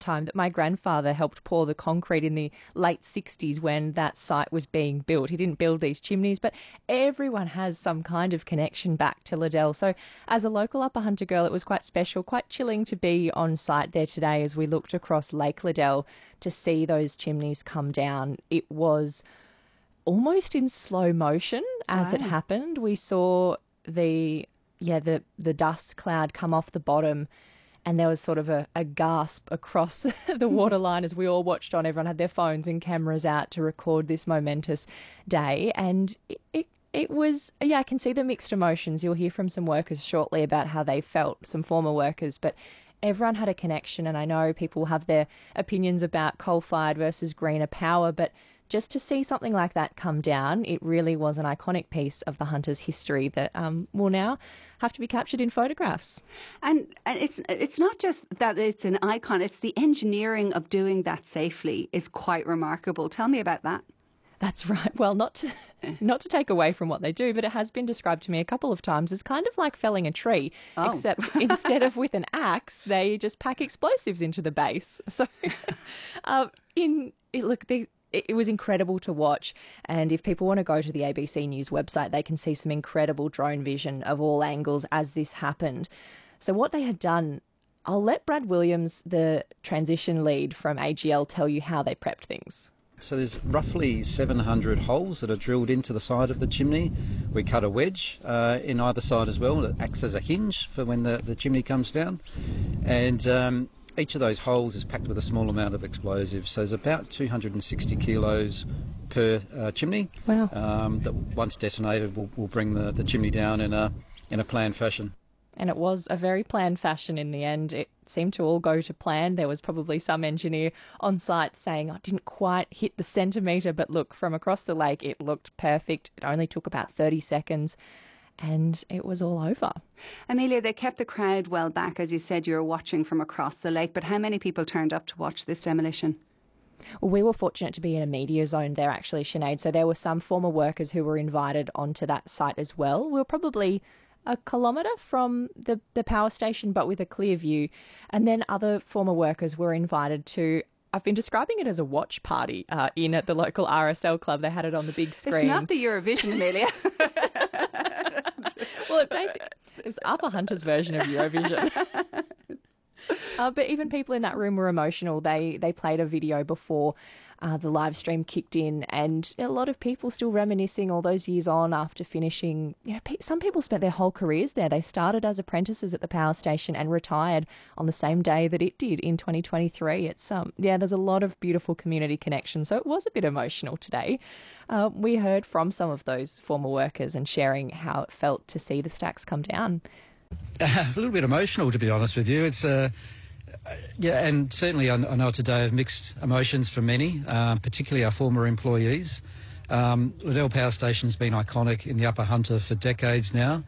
time that my grandfather helped pour the concrete in the late 60s when that site was being built. He didn't build these chimneys, but everyone has some kind of connection back to Liddell. So as a local Upper Hunter girl, it was quite special, quite chilling to be on site there today as we looked across Lake Liddell to see those chimneys come down. It was almost in slow motion as it happened. We saw the dust cloud come off the bottom, and there was sort of a gasp across the waterline as we all watched on. Everyone had their phones and cameras out to record this momentous day. And it was, I can see the mixed emotions. You'll hear from some workers shortly about how they felt, some former workers, but everyone had a connection. And I know people have their opinions about coal-fired versus greener power, but just to see something like that come down, it really was an iconic piece of the Hunters' history that will now have to be captured in photographs. And it's not just that it's an icon, it's the engineering of doing that safely is quite remarkable. Tell me about that. That's right. Well, not to take away from what they do, but it has been described to me a couple of times as kind of like felling a tree, except instead of with an axe, they just pack explosives into the base. So it was incredible to watch, and if people want to go to the ABC News website, they can see some incredible drone vision of all angles as this happened. So what they had done, I'll let Brad Williams, the transition lead from AGL, tell you how they prepped things. So there's roughly 700 holes that are drilled into the side of the chimney. We cut a wedge in either side as well. It acts as a hinge for when the chimney comes down. And each of those holes is packed with a small amount of explosives. So there's about 260 kilos per chimney. Wow. That once detonated will bring the chimney down in a planned fashion. And it was a very planned fashion in the end. It seemed to all go to plan. There was probably some engineer on site saying, I didn't quite hit the centimetre, but look, from across the lake, it looked perfect. It only took about 30 seconds. And it was all over. Amelia, they kept the crowd well back. As you said, you were watching from across the lake. But how many people turned up to watch this demolition? Well, we were fortunate to be in a media zone there, actually, Sinead. So there were some former workers who were invited onto that site as well. We were probably a kilometre from the power station, but with a clear view. And then other former workers were invited to, I've been describing it as a watch party in at the local RSL club. They had it on the big screen. It's not the Eurovision, Amelia. Well, it was Upper Hunter's version of Eurovision. But even people in that room were emotional. They played a video before the live stream kicked in, and a lot of people still reminiscing all those years on after finishing. You know, some people spent their whole careers there. They started as apprentices at the power station and retired on the same day that it did in 2023. It's there's a lot of beautiful community connections. So it was a bit emotional today. We heard from some of those former workers and sharing how it felt to see the stacks come down. A little bit emotional, to be honest with you. It's and certainly I know it's a day of mixed emotions for many, particularly our former employees. Liddell Power Station's been iconic in the Upper Hunter for decades now.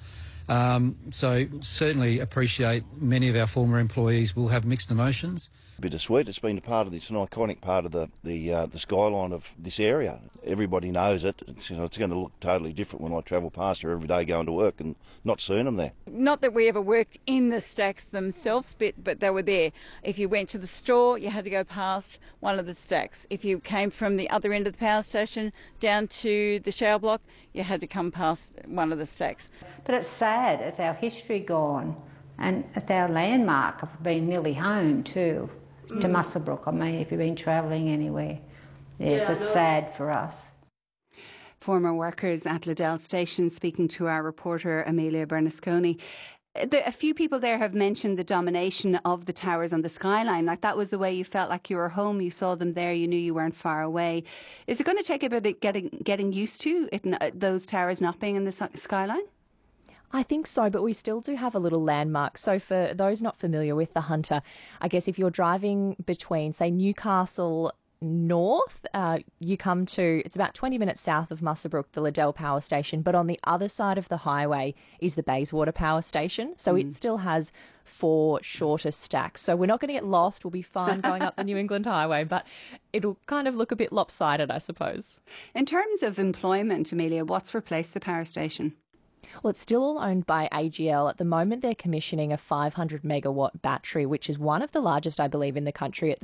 So certainly appreciate many of our former employees will have mixed emotions. Bittersweet. It's been a part of this, an iconic part of the skyline of this area. Everybody knows it. It's going to look totally different when I travel past her every day going to work and not seeing them there. Not that we ever worked in the stacks themselves, but they were there. If you went to the store, you had to go past one of the stacks. If you came from the other end of the power station down to the shower block, you had to come past one of the stacks. But it's sad. It's our history gone, and it's our landmark of being nearly home too. To Muswellbrook, I mean, if you've been travelling anywhere. Yes, it's sad for us. Former workers at Liddell Station speaking to our reporter Amelia Bernasconi. A few people there have mentioned the domination of the towers on the skyline. Like that was the way you felt like you were home. You saw them there. You knew you weren't far away. Is it going to take a bit of getting used to those towers not being in the skyline? I think so, but we still do have a little landmark. So for those not familiar with the Hunter, I guess if you're driving between, say, Newcastle North, you come to, it's about 20 minutes south of Muswellbrook, the Liddell Power Station, but on the other side of the highway is the Bayswater Power Station. So it still has 4 shorter stacks. So we're not going to get lost. We'll be fine going up the New England Highway, but it'll kind of look a bit lopsided, I suppose. In terms of employment, Amelia, what's replaced the power station? Well, it's still all owned by AGL. At the moment, they're commissioning a 500 megawatt battery, which is one of the largest, I believe, in the country at